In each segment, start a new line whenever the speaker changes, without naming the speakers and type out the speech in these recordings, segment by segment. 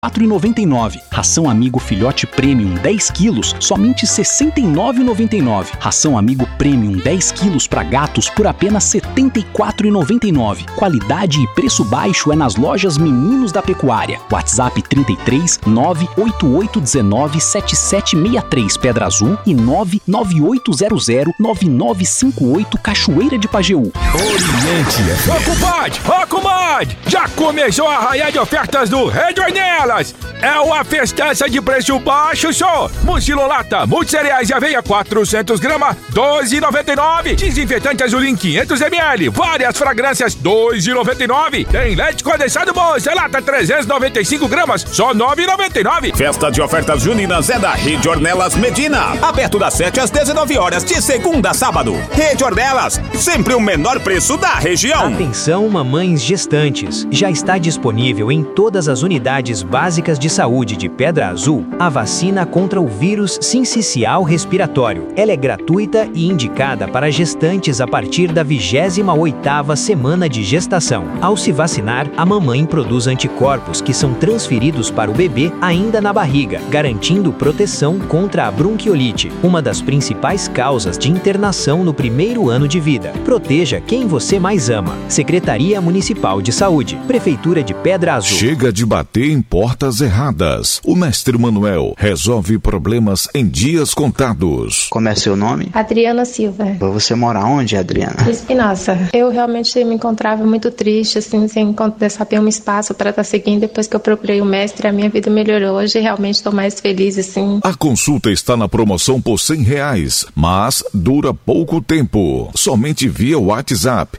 R$4,99. Ração Amigo Filhote Premium 10 quilos, somente R$ 69,99. Ração Amigo Premium 10 quilos para gatos por apenas R$ 74,99. Qualidade e preço baixo é nas lojas Meninos da Pecuária. WhatsApp 33 98819 7763 Pedra Azul e 99800 9958 Cachoeira de Pajeú.
Oriente. Ô comadre, já começou a arraiar de ofertas do Rede Ornelas. É uma festança de preço baixo, só. Mucilolata, multicereais e aveia 400 gramas, R$12,99. Desinfetante Azulim 500 ml, várias fragrâncias, R$2,99. Tem leite condensado Monster, lata 395 gramas, só R$9,99.
Festa de ofertas juninas é da Rede Ornelas Medina. Aberto das 7 às 19 horas, de segunda a sábado. Rede Ornelas, sempre o menor preço da região.
Atenção, mamães gestantes. Já está disponível em todas as unidades básicas de saúde de Pedra Azul a vacina contra o vírus sincicial respiratório. Ela é gratuita e indicada para gestantes a partir da 28ª semana de gestação. Ao se vacinar, a mamãe produz anticorpos que são transferidos para o bebê ainda na barriga, garantindo proteção contra a bronquiolite, uma das principais causas de internação no primeiro ano de vida. Proteja quem você mais ama. Secretaria Municipal de Saúde, Prefeitura de Pedra Azul.
Chega de bater em portas erradas. O mestre Manuel resolve problemas em dias contados.
Como é seu nome?
Adriana Silva.
Você mora onde, Adriana?
Espinosa. Eu realmente me encontrava muito triste, assim, sem saber um espaço para estar seguindo. Depois que eu procurei o mestre, a minha vida melhorou. Hoje realmente estou mais feliz, assim.
A consulta está na promoção por R$100, mas dura pouco tempo. Somente via WhatsApp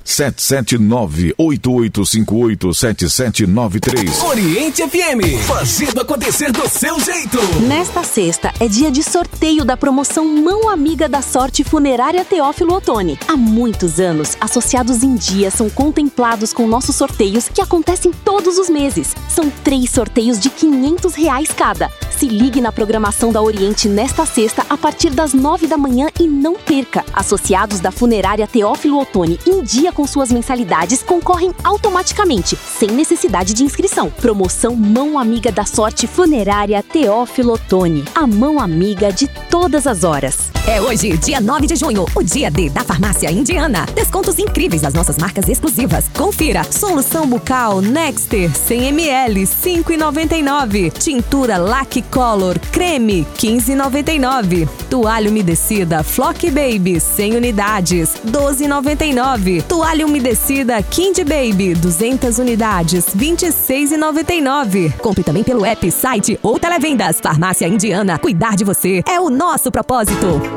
779-8858-7793.
Oriente FM, fazendo acontecer do seu jeito.
Nesta sexta é dia de sorteio da promoção Mão Amiga da Sorte Funerária Teófilo Otoni. Há muitos anos, associados em dia são contemplados com nossos sorteios que acontecem todos os meses. São 3 sorteios de R$500 cada. Se ligue na programação da Oriente nesta sexta a partir das 9 da manhã e não perca. Associados da Funerária Teófilo Otoni em dia com suas mensalidades concorrem automaticamente, sem necessidade de inscrição. Promoção Mão Amiga da Sorte Funerária Teófilo Otoni. A mão amiga de todas as horas.
É hoje, dia 9 de junho, o dia D da Farmácia Indiana. Descontos incríveis das nossas marcas exclusivas. Confira. Solução bucal Nexter 100 ml, 5,99. Tintura Lac Color Creme, 15,99. Toalha umedecida Flock Baby, 100 unidades, 12,99. Toalha umedecida Kind Baby, 200 unidades, 26,99. Compre também pelo app, site ou televendas. Farmácia Indiana. Cuidar de você é o nosso propósito.